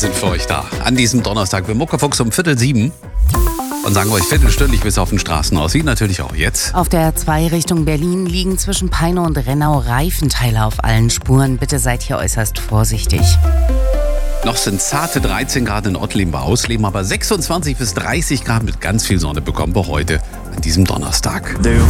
sind für euch da. An diesem Donnerstag wir Muckefuchs um 6:45 und sagen euch viertelstündlich, wie es auf den Straßen aussieht. Natürlich auch jetzt. Auf der 2 Richtung Berlin liegen zwischen Peine und Rennau Reifenteile auf allen Spuren. Bitte seid hier äußerst vorsichtig. Noch sind zarte 13 Grad in Ottleben bei Ausleben, aber 26 bis 30 Grad mit ganz viel Sonne bekommen wir heute an diesem Donnerstag.